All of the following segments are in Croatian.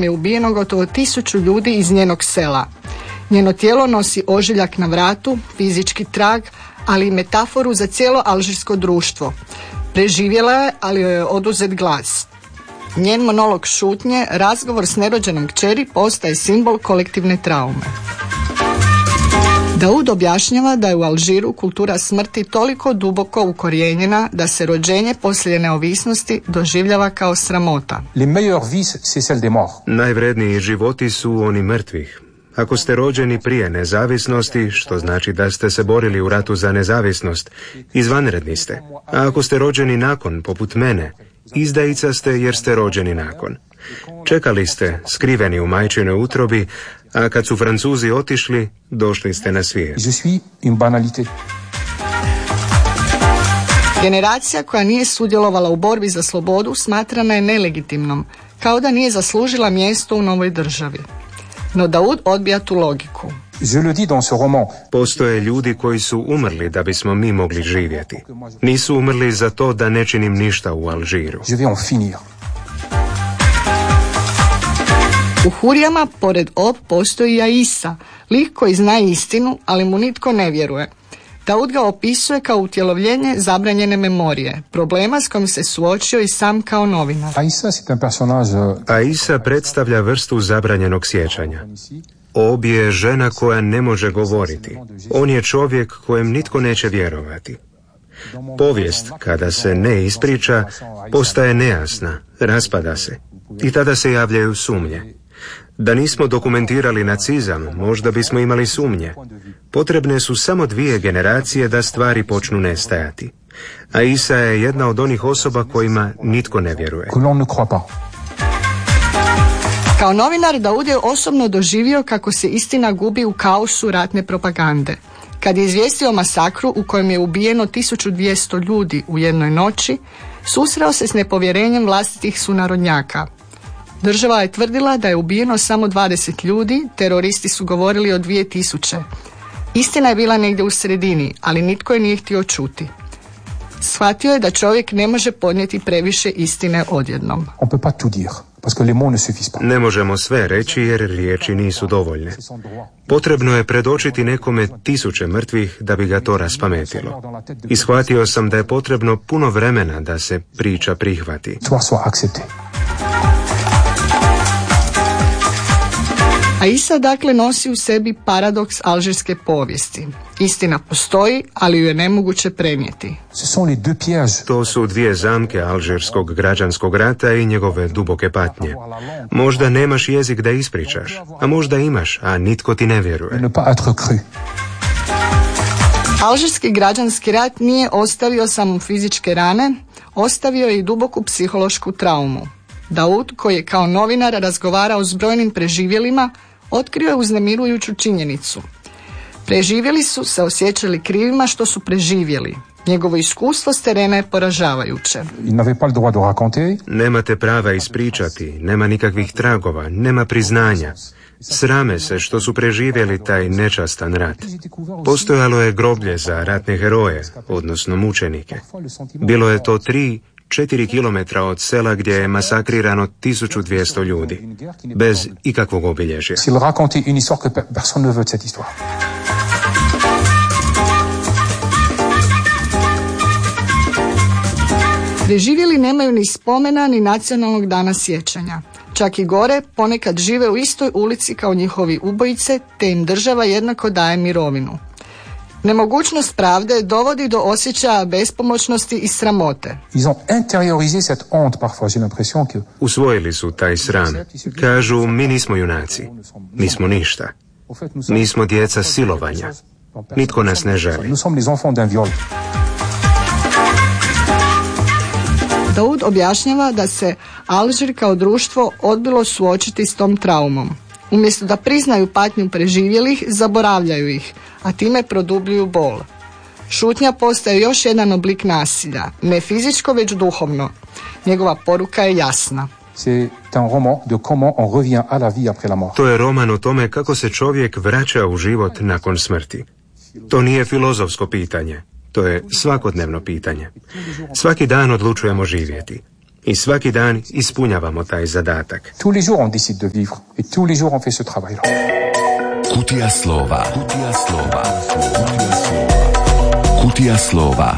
je ubijeno gotovo 1000 ljudi iz njenog sela. Njeno tijelo nosi ožiljak na vratu, fizički trag, ali i metaforu za cijelo alžirsko društvo. Preživjela je, ali joj je oduzet glas. Njen monolog šutnje, razgovor s nerođenom kćeri, postaje simbol kolektivne traume. Daoud objašnjava da je u Alžiru kultura smrti toliko duboko ukorijenjena da se rođenje poslije neovisnosti doživljava kao sramota. Najvredniji životi su oni mrtvih. Ako ste rođeni prije nezavisnosti, što znači da ste se borili u ratu za nezavisnost, izvanredni ste. A ako ste rođeni nakon, poput mene, izdajica ste jer ste rođeni nakon. Čekali ste, skriveni u majčinoj utrobi, a kad su Francuzi otišli, došli ste na svijet. Generacija koja nije sudjelovala u borbi za slobodu smatrana je nelegitimnom, kao da nije zaslužila mjesto u novoj državi. No Daoud odbija tu logiku. Postoje ljudi koji su umrli da bismo mi mogli živjeti. Nisu umrli za to da ne činim ništa u Alžiru. U Hurijama, pored Ob, postoji Aissa, lik koji zna istinu, ali mu nitko ne vjeruje. Daoud ga opisuje kao utjelovljenje zabranjene memorije, problema s kojim se suočio i sam kao novinar. Aissa predstavlja vrstu zabranjenog sjećanja. Ob je žena koja ne može govoriti. On je čovjek kojem nitko neće vjerovati. Povijest, kada se ne ispriča, postaje nejasna, raspada se. I tada se javljaju sumnje. Da nismo dokumentirali nacizam, možda bismo imali sumnje. Potrebne su samo 2 generacije da stvari počnu nestajati. Aissa je jedna od onih osoba kojima nitko ne vjeruje. Kao novinar, Daoud je osobno doživio kako se istina gubi u kaosu ratne propagande. Kad je izvijestio o masakru u kojem je ubijeno 1200 ljudi u jednoj noći, susreo se s nepovjerenjem vlastitih sunarodnjaka. Država je tvrdila da je ubijeno samo 20 ljudi, teroristi su govorili o 2000. Istina je bila negdje u sredini, ali nitko je nije htio čuti. Shvatio je da čovjek ne može podnijeti previše istine odjednom. Ne možemo sve reći jer riječi nisu dovoljne. Potrebno je predočiti nekome 1000 mrtvih da bi ga to raspametilo. I shvatio sam da je potrebno puno vremena da se priča prihvati. Aissa dakle nosi u sebi paradoks alžirske povijesti. Istina postoji, ali ju je nemoguće prenijeti. To su 2 zamke alžirskog građanskog rata i njegove duboke patnje. Možda nemaš jezik da ispričaš, a možda imaš, a nitko ti ne vjeruje. Alžirski građanski rat nije ostavio samo fizičke rane, ostavio je i duboku psihološku traumu. Daoud, koji je kao novinar razgovarao s brojnim preživjelima, otkrio je uznemirujuću činjenicu. Preživjeli su se osjećali krivima što su preživjeli. Njegovo iskustvo s terena je poražavajuće. Nemate prava ispričati, nema nikakvih tragova, nema priznanja. Srame se što su preživjeli taj nečastan rat. Postojalo je groblje za ratne heroje, odnosno mučenike. Bilo je to 3-4 kilometra od sela gdje je masakrirano 1200 ljudi, bez ikakvog obilježja. Preživjeli nemaju ni spomena ni nacionalnog dana sjećanja. Čak i gore, ponekad žive u istoj ulici kao njihovi ubojice, te im država jednako daje mirovinu. Nemogućnost pravde dovodi do osjećaja bespomoćnosti i sramote. Usvojili su taj sram. Kažu, mi nismo junaci. Mi smo ništa. Mi smo djeca silovanja. Nitko nas ne želi. Daoud objašnjava da se Alžir kao društvo odbilo suočiti s tom traumom. Umjesto da priznaju patnju preživjelih, zaboravljaju ih, a time produbljuju bol. Šutnja postaje još jedan oblik nasilja, ne fizičko već duhovno. Njegova poruka je jasna. To je roman o tome kako se čovjek vraća u život nakon smrti. To nije filozofsko pitanje. To je svakodnevno pitanje. Svaki dan odlučujemo živjeti. I svaki dan ispunjavamo taj zadatak. Tous les jours on décide de vivre et tous les jours on fait ce travail-là. Kutija slova. Kutija slova. Kutija slova. Kutija slova.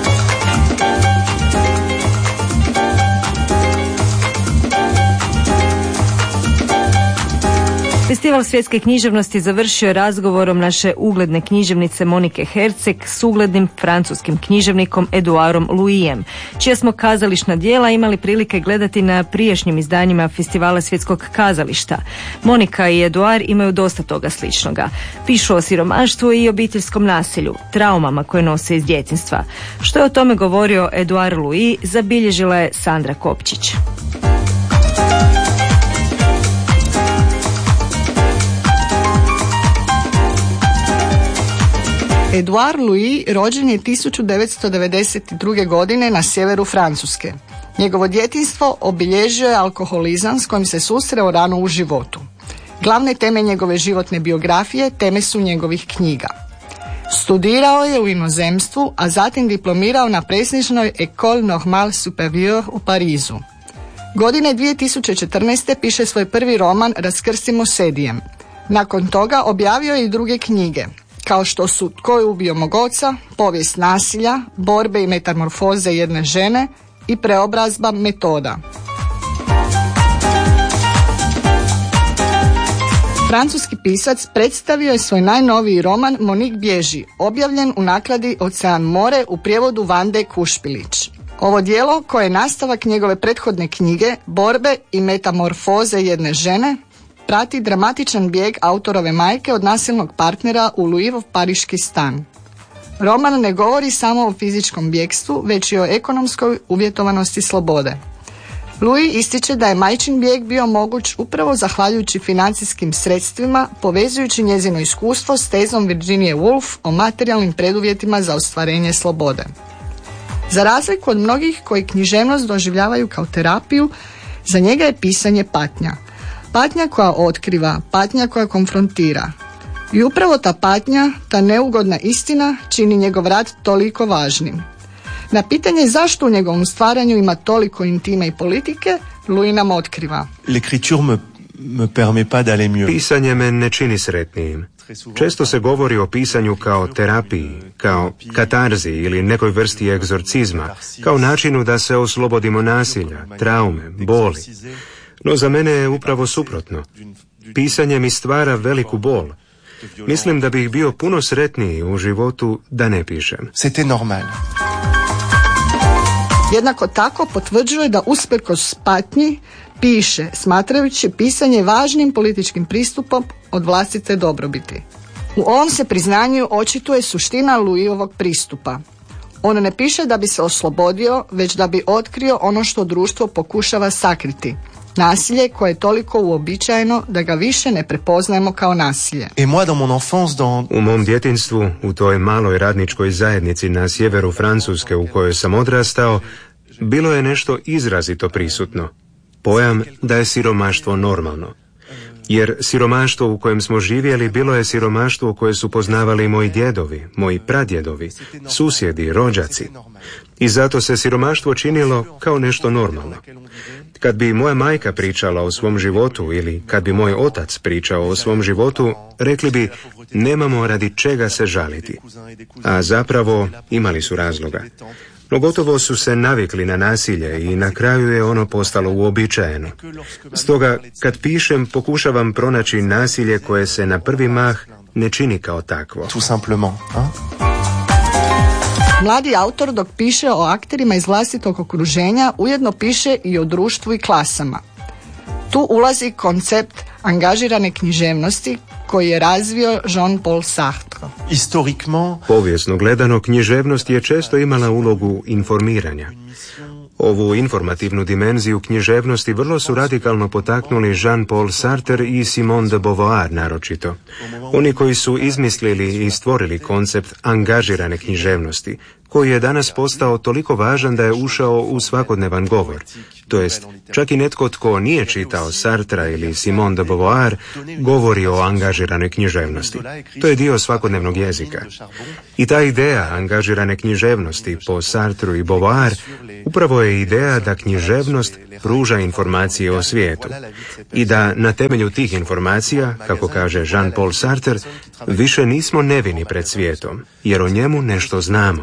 Festival svjetske književnosti završio razgovorom naše ugledne književnice Monike Herceg s uglednim francuskim književnikom Eduardom Louisem, čija smo kazališna djela imali prilike gledati na prijašnjim izdanjima Festivala svjetskog kazališta. Monika i Eduard imaju dosta toga sličnoga. Pišu o siromaštvu i obiteljskom nasilju, traumama koje nose iz djetinjstva. Što je o tome govorio Eduard Louis, zabilježila je Sandra Kopčić. Eduard Louis rođen je 1992. godine na sjeveru Francuske. Njegovo djetinjstvo obilježio je alkoholizam s kojim se susreo rano u životu. Glavne teme njegove životne biografije teme su njegovih knjiga. Studirao je u inozemstvu, a zatim diplomirao na prestižnoj École Normale Supérieure u Parizu. Godine 2014. piše svoj prvi roman Raskrstimo Sedijem. Nakon toga objavio je i druge knjige, kao što su Tko je ubio mog oca, Povijest nasilja, Borbe i metamorfoze jedne žene i Preobrazba metoda. Francuski pisac predstavio je svoj najnoviji roman Monique bježi, objavljen u nakladi Ocean more u prijevodu Vande Kušpilić. Ovo djelo, koje je nastavak njegove prethodne knjige Borbe i metamorfoze jedne žene, prati dramatičan bijeg autorove majke od nasilnog partnera u Louisov pariški stan. Roman ne govori samo o fizičkom bjegstvu, već i o ekonomskoj uvjetovanosti slobode. Louis ističe da je majčin bijeg bio moguć upravo zahvaljujući financijskim sredstvima, povezujući njezino iskustvo s tezom Virginie Woolf o materijalnim preduvjetima za ostvarenje slobode. Za razliku od mnogih koji književnost doživljavaju kao terapiju, za njega je pisanje patnja. Patnja koja otkriva, patnja koja konfrontira. I upravo ta patnja, ta neugodna istina, čini njegov rad toliko važnim. Na pitanje zašto u njegovom stvaranju ima toliko intime i politike, Louis nam otkriva. L'écriture me permet pas d'aller mieux. Pisanje me ne čini sretnijim. Često se govori o pisanju kao terapiji, kao katarzi ili nekoj vrsti egzorcizma, kao načinu da se oslobodimo nasilja, traume, boli. No za mene je upravo suprotno. Pisanje mi stvara veliku bol. Mislim da bih bio puno sretniji u životu da ne pišem. C'était normal. Jednako tako potvrđuje da usprkos patnji piše, smatrajući pisanje važnim političkim pristupom od vlastite dobrobiti. U ovom se priznanju očituje suština Louisovog pristupa. On ne piše da bi se oslobodio, već da bi otkrio ono što društvo pokušava sakriti. Nasilje koje je toliko uobičajeno da ga više ne prepoznajemo kao nasilje. U mom djetinjstvu, u toj maloj radničkoj zajednici na sjeveru Francuske u kojoj sam odrastao, bilo je nešto izrazito prisutno. Pojam da je siromaštvo normalno. Jer siromaštvo u kojem smo živjeli bilo je siromaštvo koje su poznavali moji djedovi, moji pradjedovi, susjedi, rođaci. I zato se siromaštvo činilo kao nešto normalno. Kad bi moja majka pričala o svom životu ili kad bi moj otac pričao o svom životu, rekli bi nemamo radi čega se žaliti. A zapravo imali su razloga. No gotovo su se navikli na nasilje i na kraju je ono postalo uobičajeno. Stoga, kad pišem, pokušavam pronaći nasilje koje se na prvi mah ne čini kao takvo. Tout simplement, hein? Mladi autor dok piše o akterima iz vlastitog okruženja ujedno piše i o društvu i klasama. Tu ulazi koncept angažirane književnosti koji je razvio Jean-Paul Sartre. Povijesno gledano, književnost je često imala ulogu informiranja. Ovu informativnu dimenziju književnosti vrlo su radikalno potaknuli Jean-Paul Sartre i Simone de Beauvoir naročito. Oni koji su izmislili i stvorili koncept angažirane književnosti, koji je danas postao toliko važan da je ušao u svakodnevan govor, To jest, čak i netko tko nije čitao Sartra ili Simone de Beauvoir govori o angažiranoj književnosti. To je dio svakodnevnog jezika. I ta ideja angažirane književnosti po Sartru i Beauvoir upravo je ideja da književnost pruža informacije o svijetu i da na temelju tih informacija, kako kaže Jean-Paul Sartre, više nismo nevini pred svijetom, jer o njemu nešto znamo.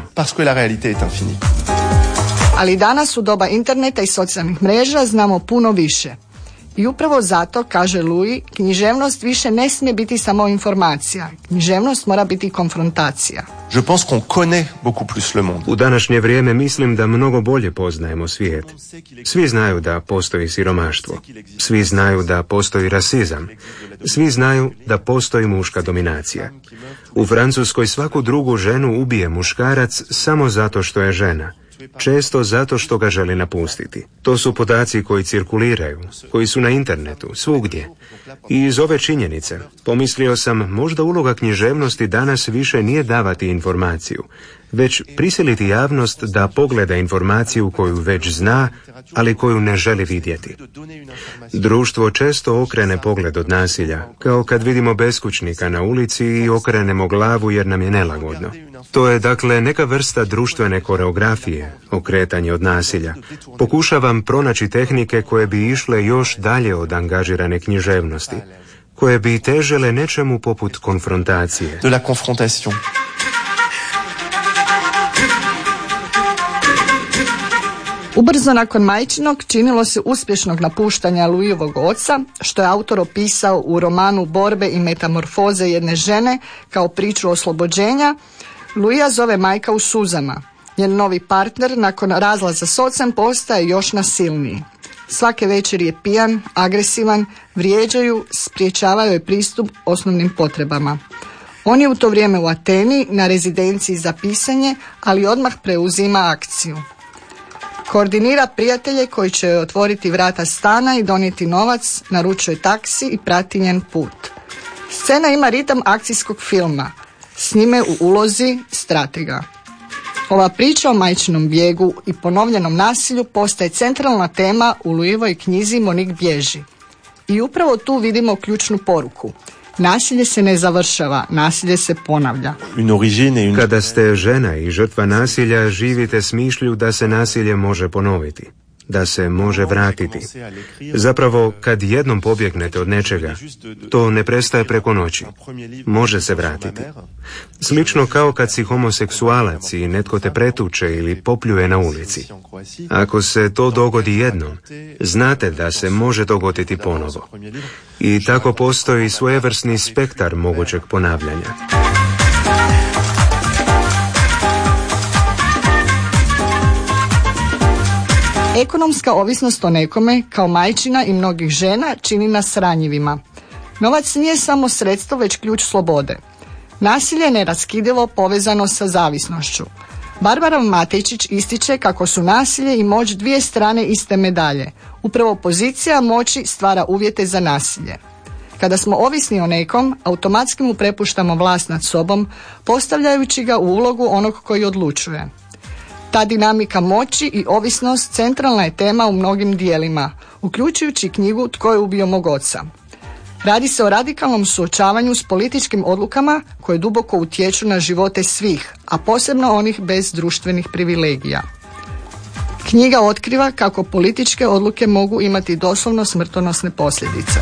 Ali danas u doba interneta i socijalnih mreža znamo puno više. I upravo zato, kaže Louis, književnost više ne smije biti samo informacija. Književnost mora biti konfrontacija. Je pense qu'on connaît beaucoup plus le monde. U današnje vrijeme mislim da mnogo bolje poznajemo svijet. Svi znaju da postoji siromaštvo. Svi znaju da postoji rasizam. Svi znaju da postoji muška dominacija. U Francuskoj svaku drugu ženu ubije muškarac samo zato što je žena. Često zato što ga želi napustiti. To su podaci koji cirkuliraju, koji su na internetu, svugdje. I iz ove činjenice pomislio sam, možda uloga književnosti danas više nije davati informaciju, već prisiliti javnost da pogleda informaciju koju već zna, ali koju ne želi vidjeti. Društvo često okrene pogled od nasilja, kao kad vidimo beskućnika na ulici i okrenemo glavu jer nam je nelagodno. To je dakle neka vrsta društvene koreografije, okretanje od nasilja. Pokušavam pronaći tehnike koje bi išle još dalje od angažirane književnosti, koje bi težele nečemu poput konfrontacije. De la confrontation. Ubrzo nakon majčinog činilo se uspješnog napuštanja Louisovog oca, što je autor opisao u romanu Borbe i metamorfoze jedne žene kao priču oslobođenja, Louisa zove majka u suzama. Njen novi partner nakon razlaza s ocem postaje još nasilniji. Svake večer je pijan, agresivan, vrijeđaju, spriječavaju joj pristup osnovnim potrebama. On je u to vrijeme u Ateni na rezidenciji za pisanje, ali odmah preuzima akciju. Koordinira prijatelje koji će joj otvoriti vrata stana i donijeti novac, naručuje taksi i prati njen put. Scena ima ritam akcijskog filma, s njime u ulozi stratega. Ova priča o majčinom bijegu i ponovljenom nasilju postaje centralna tema u Louisovoj knjizi Monique bježi. I upravo tu vidimo ključnu poruku. Nasilje se ne završava, nasilje se ponavlja. Kada ste žena i žrtva nasilja, živite s mišlju da se nasilje može ponoviti, da se može vratiti. Zapravo, kad jednom pobjegnete od nečega, to ne prestaje preko noći. Može se vratiti. Slično kao kad si homoseksualac i netko te pretuče ili popljuje na ulici. Ako se to dogodi jednom, znate da se može dogoditi ponovo. I tako postoji svojevrsni spektar mogućeg ponavljanja. Ekonomska ovisnost o nekome, kao majčina i mnogih žena, čini nas ranjivima. Novac nije samo sredstvo, već ključ slobode. Nasilje je neraskidivo povezano sa zavisnošću. Barbara Matejčić ističe kako su nasilje i moć dvije strane iste medalje. Upravo pozicija moći stvara uvjete za nasilje. Kada smo ovisni o nekom, automatski mu prepuštamo vlast nad sobom, postavljajući ga u ulogu onog koji odlučuje. Ta dinamika moći i ovisnost centralna je tema u mnogim dijelima, uključujući knjigu Tko je ubio mog oca. Radi se o radikalnom suočavanju s političkim odlukama koje duboko utječu na živote svih, a posebno onih bez društvenih privilegija. Knjiga otkriva kako političke odluke mogu imati doslovno smrtonosne posljedice.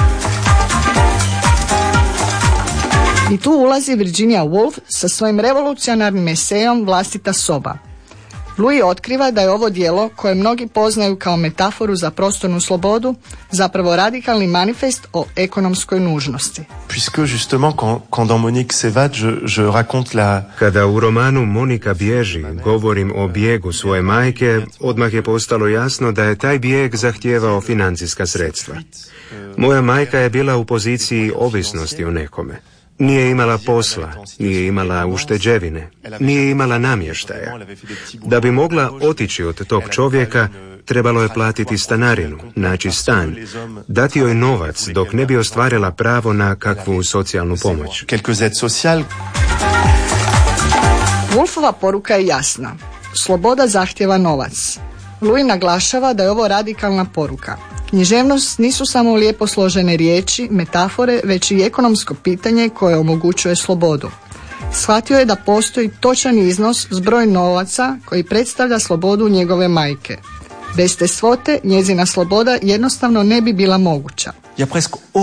I tu ulazi Virginia Woolf sa svojim revolucionarnim esejom Vlastita soba. Louis otkriva da je ovo djelo, koje mnogi poznaju kao metaforu za prostornu slobodu, zapravo radikalni manifest o ekonomskoj nužnosti. Puisque justement quand dans Monique s'évade, je raconte la... Kada u romanu Monika bježi govorim o bijegu svoje majke, odmah je postalo jasno da je taj bijeg zahtijevao financijska sredstva. Moja majka je bila u poziciji ovisnosti o nekome. Nije imala posla, nije imala ušteđevine, nije imala namještaja. Da bi mogla otići od tog čovjeka, trebalo je platiti stanarinu, naći stan, dati joj novac dok ne bi ostvarila pravo na kakvu socijalnu pomoć. Woolfova poruka je jasna. Sloboda zahtjeva novac. Louis naglašava da je ovo radikalna poruka. Književnost nisu samo lijepo složene riječi, metafore, već i ekonomsko pitanje koje omogućuje slobodu. Shvatio je da postoji točan iznos, zbroj novaca koji predstavlja slobodu njegove majke. Bez te svote njezina sloboda jednostavno ne bi bila moguća. Il y a presque